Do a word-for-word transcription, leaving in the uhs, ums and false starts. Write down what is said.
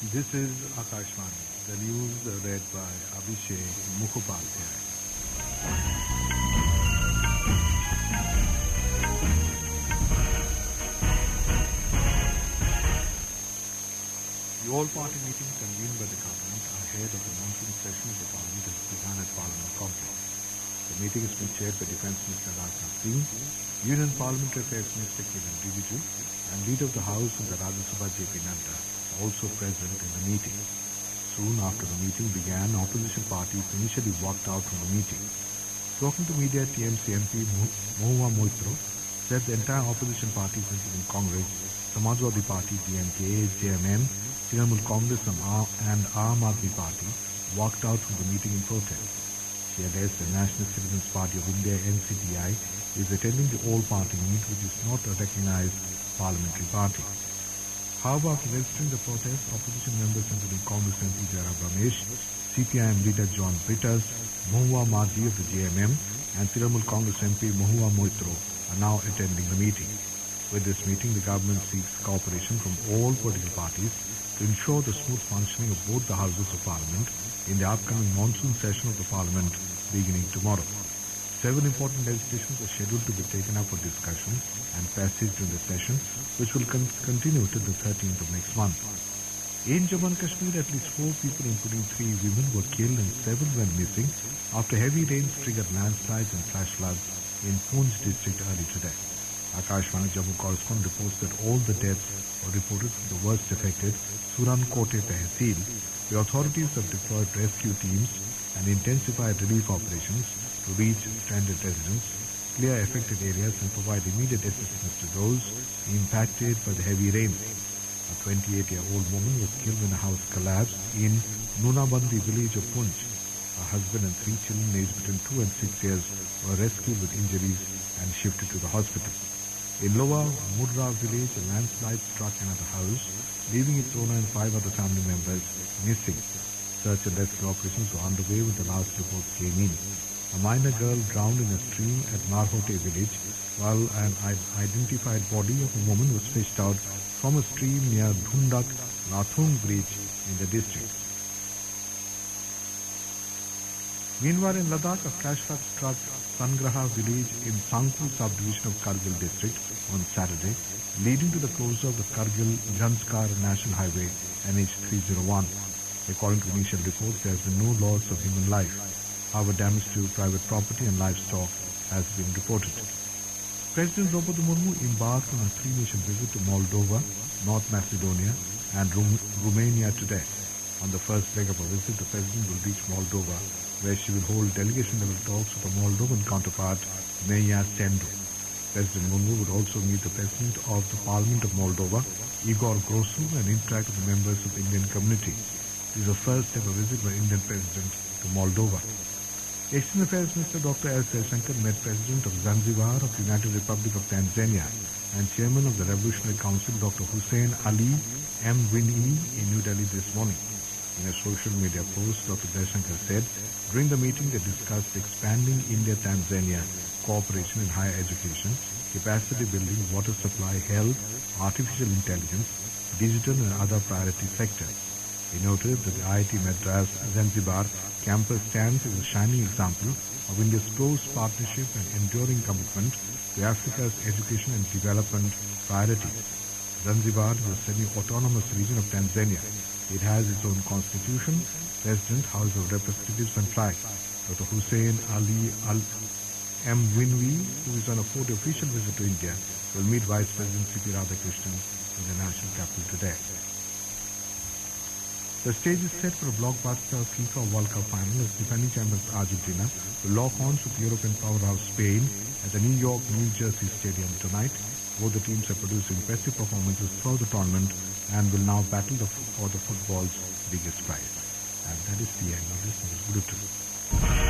This is Akashvani, the news read by Abhishek Mukhopadhyay. The all-party meeting convened by the government ahead of the monsoon session of the parliament has begun at Parliament Complex. The meeting has been chaired by Defence Minister Rajnath Singh, Union Parliamentary Affairs Minister Kiran Rijiju, and Leader of the House in the Rajya Sabha J P Nadda, also present in the meeting. Soon after the meeting began, opposition parties initially walked out from the meeting. Talking to media, T M C M P Mahua Moitro said the entire opposition parties, including Congress, Samajwadi Party, D M K, J M M, Trinamool Congress and Aam Aadmi Party walked out from the meeting in protest. She alleged the National Citizens Party of India N C P I is attending the all-party meet, which is not a recognized parliamentary party. However, after registering the protest, opposition members including Congress M P Jairam Ramesh, C P I M leader John Britas, Mahua Maji of the J M M and Trinamool Congress M P Mahua Moitro are now attending the meeting. With this meeting, the government seeks cooperation from all political parties to ensure the smooth functioning of both the houses of parliament in the upcoming monsoon session of the parliament beginning tomorrow. Seven important legislations are scheduled to be taken up for discussion and passage during the session, which will con- continue till the thirteenth of next month. In Jammu and Kashmir, at least four people, including three women, were killed and seven went missing after heavy rains triggered landslides and flash floods in Poonch district early today. Akashvani Jammu correspondent reports that all the deaths were reported from the worst affected Surankote Tehsil. The authorities have deployed rescue teams and intensified relief operations to reach stranded residents, clear affected areas and provide immediate assistance to those impacted by the heavy rain. A twenty-eight-year-old woman was killed when a house collapsed in Nunabandi village of Poonch. Her husband and three children aged between two and six years were rescued with injuries and shifted to the hospital. In Lower Mudra village, a landslide struck another house, leaving its owner and five other family members missing. Search and rescue operations were underway when the last reports came in. A minor girl drowned in a stream at Marhote village, while an identified body of a woman was fished out from a stream near Dhundak Lathung bridge in the district. Meanwhile, in Ladakh, a flash flood struck Sangraha village in Sangpur subdivision of Kargil district on Saturday, leading to the closure of the Kargil-Janskar National Highway N H three oh one. According to initial reports, there has been no loss of human life. However, damage to private property and livestock has been reported. President Draupadi Murmu embarked on a three-nation visit to Moldova, North Macedonia and Rum- Romania today. On the first leg of her visit, the President will reach Moldova, where she will hold delegation-level talks with her Moldovan counterpart, Meia Sandu. President Murmu would also meet the President of the Parliament of Moldova, Igor Grosu, and interact with the members of the Indian community. This is the first-ever visit by Indian President to Moldova. External Affairs Minister Doctor S. Jaishankar met President of Zanzibar of the United Republic of Tanzania and Chairman of the Revolutionary Council, Doctor Hussein Ali M. Winnie, in New Delhi this morning. In a social media post, Doctor Jaishankar said, during the meeting they discussed expanding India-Tanzania cooperation in higher education, capacity building, water supply, health, artificial intelligence, digital and other priority sectors. He noted that the I I T Madras Zanzibar campus stands as a shining example of India's close partnership and enduring commitment to Africa's education and development priorities. Zanzibar is a semi-autonomous region of Tanzania. It has its own constitution, president, House of Representatives and flag. Doctor Hussein Ali Al M. Winwi, who is on a fourth official visit to India, will meet Vice President C P Radhakrishnan in the national capital today. The stage is set for a blockbuster FIFA World Cup final as defending champions Argentina will lock horns with European powerhouse Spain at the New York, New Jersey Stadium tonight. Both the teams have produced impressive performances throughout the tournament and will now battle the, for the football's biggest prize. And that is the end of this news bulletin.